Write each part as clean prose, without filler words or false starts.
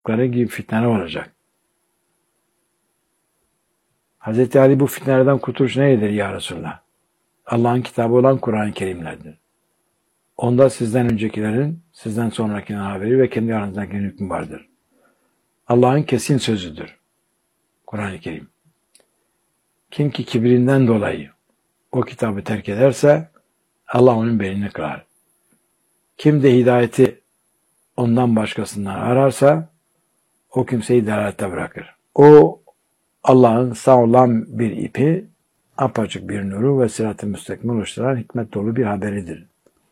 gibi fitneler olacak. Hz. Ali bu fitnelerden kurtuluş nedir ya Resulullah? Allah'ın kitabı olan Kur'an-ı Kerimlerdir. Onda sizden öncekilerin, sizden sonrakinin haberi ve kendi aranızdaki hükmü vardır. Allah'ın kesin sözüdür. Kur'an-ı Kerim. Kim ki kibrinden dolayı o kitabı terk ederse Allah onun belini kırar. Kim de hidayeti ondan başkasından ararsa o kimseyi dalalette bırakır. O Allah'ın sağ olan bir ipi, apaçık bir nuru ve sırat-ı müstakimi oluşturan hikmet dolu bir haberidir.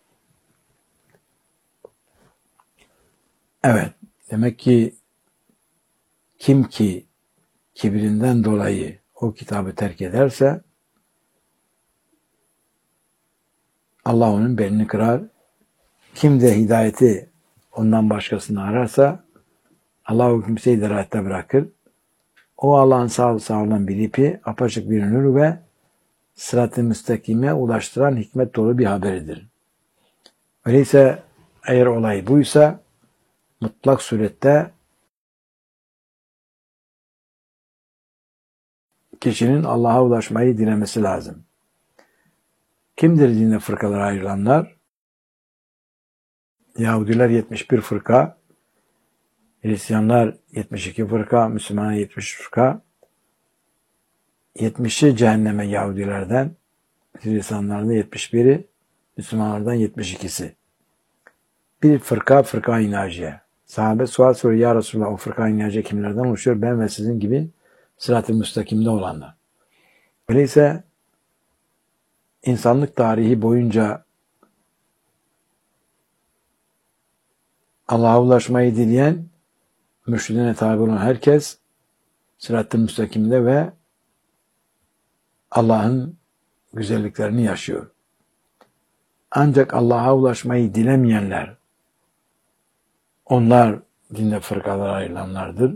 Evet, demek ki kim ki kibrinden dolayı o kitabı terk ederse Allah onun belini kırar. Kim de hidayeti ondan başkasını ararsa Allah o kimseyi dalalette bırakır. O Allah'ın sağ olan bir ipi, apaçık bir nur ve sırat-ı müstakime ulaştıran hikmet dolu bir haberidir. Öyleyse eğer olay buysa mutlak surette kişinin Allah'a ulaşmayı dilemesi lazım. Kimdir dinde fırkalara ayrılanlar? Yahudiler 71 fırka, Hristiyanlar 72 fırka, Müslümanlar 70 fırka. 70'i cehenneme Yahudilerden, Hristiyanlardan 71'i, Müslümanlardan 72'si. Bir fırka-i naciye. Sahabe sual soruyor, ya Resulallah o fırka-i naciye kimlerden oluşuyor? Ben ve sizin gibi sırat-ı müstakimde olanlar. Öyleyse insanlık tarihi boyunca Allah'a ulaşmayı dileyen, mürşidine tabi olan herkes sırat-ı müstakimde ve Allah'ın güzelliklerini yaşıyor. Ancak Allah'a ulaşmayı dilemeyenler, onlar dinde fırkalara ayrılanlardır.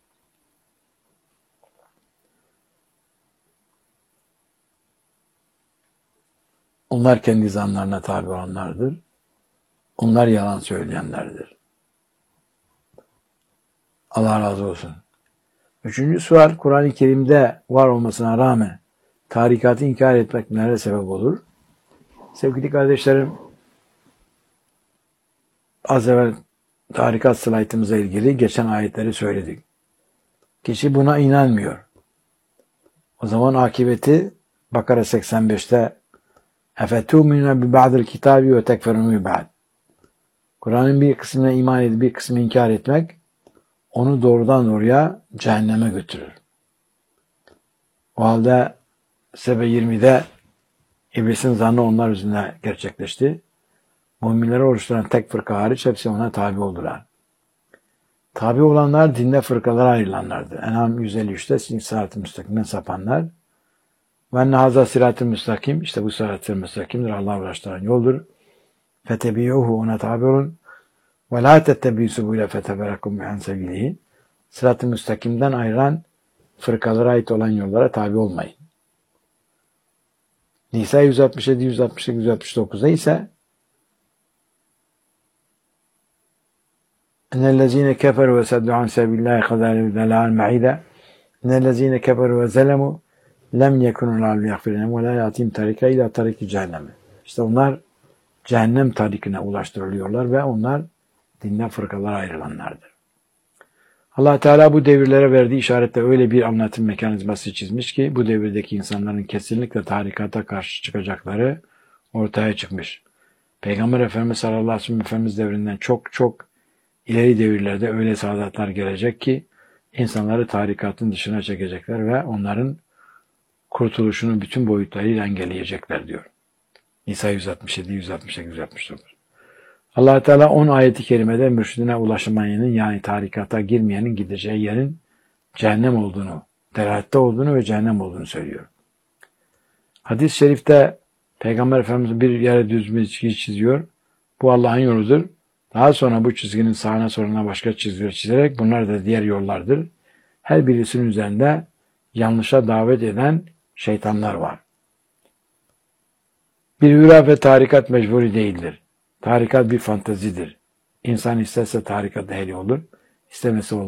Onlar kendi zanlarına tabi olanlardır. Onlar yalan söyleyenlerdir. Allah razı olsun. Üçüncü sual, Kur'an-ı Kerim'de var olmasına rağmen tarikatı inkar etmek nelere sebep olur? Sevgili kardeşlerim, az evvel tarikat slaytımıza ilgili geçen ayetleri söyledik. Kişi buna inanmıyor. O zaman akıbeti Bakara 85'te اَفَتُؤْمِنُونَ بِبَعْضِ الْكِتَابِ وَتَكْفَرُونَ بِبَعْضِ Kur'an'ın bir kısmına iman edip bir kısmını inkar etmek onu doğrudan doğruya cehenneme götürür. O halde Sebe 20'de İblisin zannı onlar üzerine gerçekleşti. Müminleri oluşturan tek fırka hariç hepsi ona tabi oldular. Tabi olanlar dinde fırkalara ayrılanlardı. En'am 153'te sırat-ı müstakimden sapanlar. Ve enne hazâ sırat-ı müstakim, işte bu sırat-ı müstakimdir, Allah'a ulaştıran yoldur. Fetebiyuhu, ona tabi olun. Ve lâ tettebiyyû subûle feteberakum an sebîlihi. Sırat-ı müstakimden ayıran fırkalara ait olan yollara tabi olmayın. Nisa 167, 168, 169'da ise اِنَّ كَفَرُوا وَسَدُّوا عَنْ سَبِيلِ اللّٰهِ خَذَارِوا دَلَالًا مَعِيدًا اِنَّ كَفَرُوا وَزَلَمُوا لَمْ يَكُنُوا لَا لِيَغْفِرِنَهُمْ وَلَا يَعْتِهِمْ تَرِكَ اِلَى تَرِكِ جَهَنَّمِ İşte onlar cehennem tarikine ulaştırılıyorlar ve onlar dinden fırkalara ayrılanlardır. Allah Teala bu devirlere verdiği işarette öyle bir anlatım mekanizması çizmiş ki bu devirdeki insanların kesinlikle tarikata karşı çıkacakları ortaya çıkmış. Peygamber Efendimiz sallallahu aleyhi ve sellem Efendimiz devrinden çok ileri devirlerde öyle saadatlar gelecek ki insanları tarikatın dışına çekecekler ve onların kurtuluşunu bütün boyutlarıyla engelleyecekler diyor. Nisa 167, 168, 169. Allah Teala 10 ayeti kerimede mürşidine ulaşamayanın yani tarikata girmeyenin gideceği yerin cehennem olduğunu, delalette olduğunu ve cehennem olduğunu söylüyor. Hadis-i şerifte Peygamber Efendimiz bir yere düz bir çizgi çiziyor. Bu Allah'ın yoludur. Daha sonra bu çizginin sağına soluna başka çizgiler çizerek bunlar da diğer yollardır. Her birisinin üzerinde yanlışa davet eden şeytanlar var. Bir hüraf ve tarikat mecburi değildir. Tarikat bir fantezidir. İnsan isterse tarikat ehli olur, istemesi olmaz.